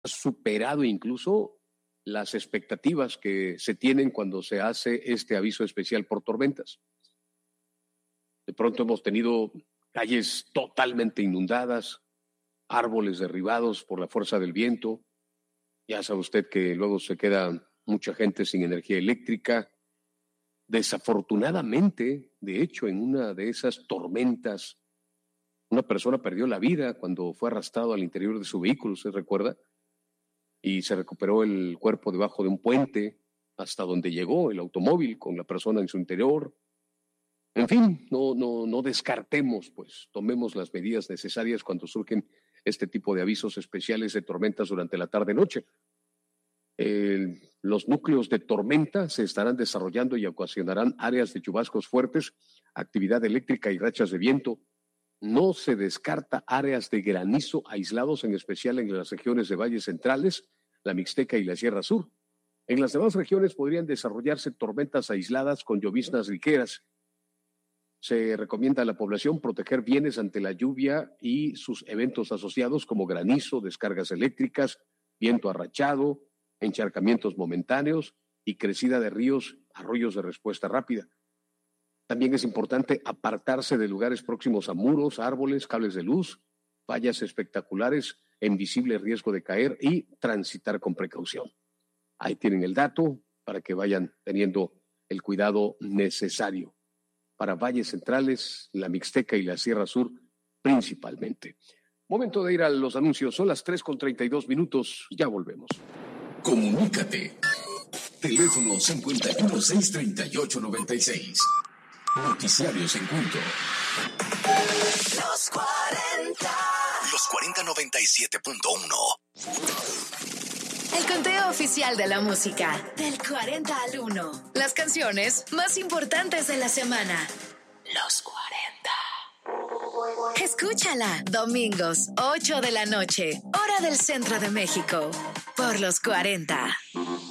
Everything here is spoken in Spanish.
superado incluso las expectativas que se tienen cuando se hace este aviso especial por tormentas. De pronto hemos tenido calles totalmente inundadas, árboles derribados por la fuerza del viento. Ya sabe usted que luego se queda mucha gente sin energía eléctrica. Desafortunadamente, de hecho, en una de esas tormentas, una persona perdió la vida cuando fue arrastrado al interior de su vehículo, ¿se recuerda? Y se recuperó el cuerpo debajo de un puente hasta donde llegó el automóvil con la persona en su interior. En fin, no descartemos, pues tomemos las medidas necesarias cuando surgen este tipo de avisos especiales de tormentas durante la tarde-noche. Los núcleos de tormenta se estarán desarrollando y ocasionarán áreas de chubascos fuertes, actividad eléctrica y rachas de viento. No se descarta áreas de granizo aislados, en especial en las regiones de valles centrales, la Mixteca y la Sierra Sur. En las demás regiones podrían desarrollarse tormentas aisladas con lloviznas ligeras. Se recomienda a la población proteger bienes ante la lluvia y sus eventos asociados como granizo, descargas eléctricas, viento arrachado, encharcamientos momentáneos y crecida de ríos, arroyos de respuesta rápida. También es importante apartarse de lugares próximos a muros, árboles, cables de luz, vallas espectaculares en visible riesgo de caer y transitar con precaución. Ahí tienen el dato para que vayan teniendo el cuidado necesario para valles centrales, la Mixteca y la Sierra Sur principalmente. Momento de ir a los anuncios. Son las 3:32. Ya volvemos. Comunícate. Teléfono 51-638-96. Noticiarios en punto. Los 40. Los 4097.1. El conteo oficial de la música. Del 40 al 1. Las canciones más importantes de la semana. Los 40. Escúchala. Domingos, 8 de la noche. Hora del Centro de México. Por los 40.